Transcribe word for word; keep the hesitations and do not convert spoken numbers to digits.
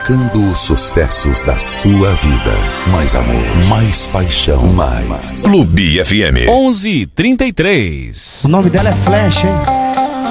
tocando os sucessos da sua vida. Mais amor, mais paixão, mais. Clube F M. onze e trinta e três. O nome dela é Flash, hein?